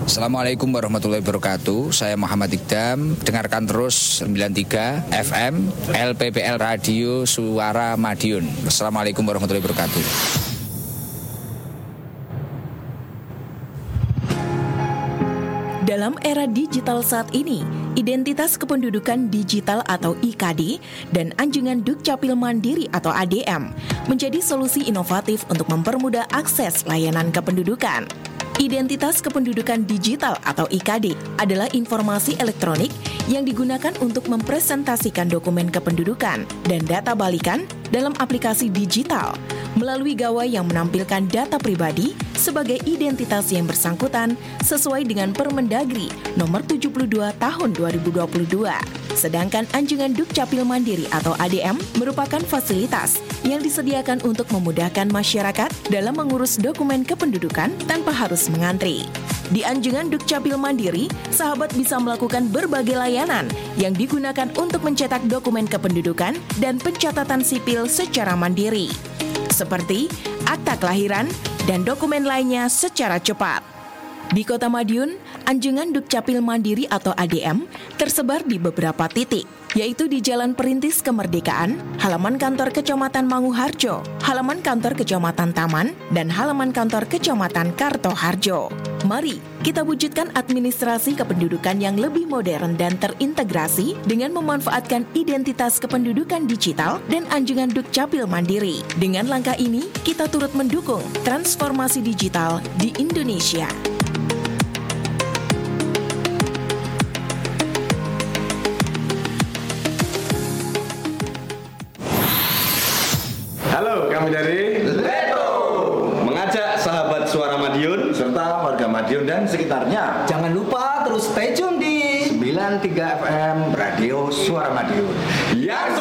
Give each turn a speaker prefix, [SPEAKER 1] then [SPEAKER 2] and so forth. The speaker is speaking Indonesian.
[SPEAKER 1] Assalamualaikum warahmatullahi wabarakatuh. Saya Muhammad Ikdam. Dengarkan terus 93 FM LPPL Radio Suara Madiun. Assalamualaikum warahmatullahi wabarakatuh.
[SPEAKER 2] Dalam era digital saat ini, Identitas Kependudukan Digital atau IKD dan Anjungan Dukcapil Mandiri atau ADM menjadi solusi inovatif untuk mempermudah akses layanan kependudukan. Identitas Kependudukan Digital atau IKD adalah informasi elektronik yang digunakan untuk mempresentasikan dokumen kependudukan dan data balikan dalam aplikasi digital melalui gawai yang menampilkan data pribadi sebagai identitas yang bersangkutan sesuai dengan Permendagri nomor 72 tahun 2022. Sedangkan Anjungan Dukcapil Mandiri atau ADM merupakan fasilitas yang disediakan untuk memudahkan masyarakat dalam mengurus dokumen kependudukan tanpa harus mengantri. Di Anjungan Dukcapil Mandiri, sahabat bisa melakukan berbagai layanan yang digunakan untuk mencetak dokumen kependudukan dan pencatatan sipil secara mandiri, seperti akta kelahiran dan dokumen lainnya secara cepat. Di Kota Madiun, Anjungan Dukcapil Mandiri atau ADM tersebar di beberapa titik, yaitu di Jalan Perintis Kemerdekaan, halaman kantor Kecamatan Manguharjo, halaman kantor Kecamatan Taman, dan halaman kantor Kecamatan Kartoharjo. Mari kita wujudkan administrasi kependudukan yang lebih modern dan terintegrasi dengan memanfaatkan identitas kependudukan digital dan Anjungan Dukcapil Mandiri. Dengan langkah ini, kita turut mendukung transformasi digital di Indonesia.
[SPEAKER 3] Halo, kami dari
[SPEAKER 4] Leto
[SPEAKER 3] mengajak sahabat Suara Madiun
[SPEAKER 4] serta warga Madiun dan sekitarnya.
[SPEAKER 5] Jangan lupa terus stay tune di
[SPEAKER 4] 93 FM Radio Suara Madiun.
[SPEAKER 3] yang